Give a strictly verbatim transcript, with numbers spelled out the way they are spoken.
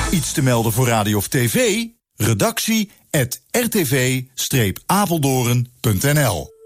Iets te melden voor radio of tv? Redactie at r t v dash apeldoorn punt n l.